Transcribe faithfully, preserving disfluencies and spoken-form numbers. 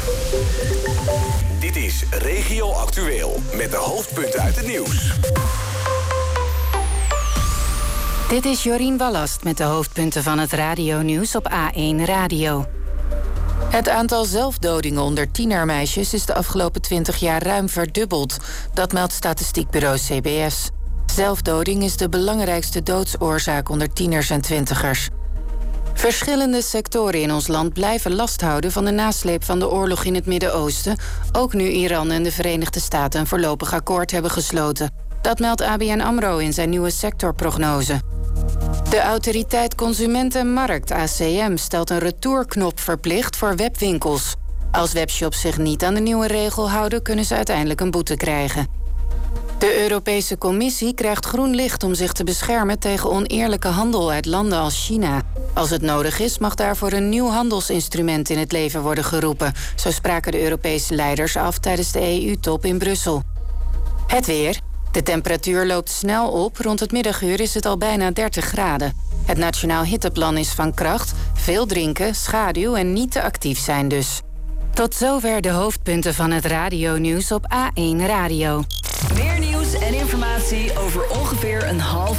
Dit is Regio Actueel met de hoofdpunten uit het nieuws. Dit is Jorien Wallast met de hoofdpunten van het radionieuws op A één Radio. Het aantal zelfdodingen onder tienermeisjes is de afgelopen twintig jaar ruim verdubbeld. Dat meldt statistiekbureau C B S. Zelfdoding is de belangrijkste doodsoorzaak onder tieners en twintigers. Verschillende sectoren in ons land blijven last houden van de nasleep van de oorlog in het Midden-Oosten, ook nu Iran en de Verenigde Staten een voorlopig akkoord hebben gesloten. Dat meldt A B N AMRO in zijn nieuwe sectorprognose. De Autoriteit Consument en Markt, A C M, stelt een retourknop verplicht voor webwinkels. Als webshops zich niet aan de nieuwe regel houden, kunnen ze uiteindelijk een boete krijgen. De Europese Commissie krijgt groen licht om zich te beschermen tegen oneerlijke handel uit landen als China. Als het nodig is, mag daarvoor een nieuw handelsinstrument in het leven worden geroepen. Zo spraken de Europese leiders af tijdens de E U-top in Brussel. Het weer. De temperatuur loopt snel op. Rond het middaguur is het al bijna dertig graden. Het Nationaal Hitteplan is van kracht. Veel drinken, schaduw en niet te actief zijn dus. Tot zover de hoofdpunten van het radionieuws op A één Radio. Meer nieuws en informatie over ongeveer een half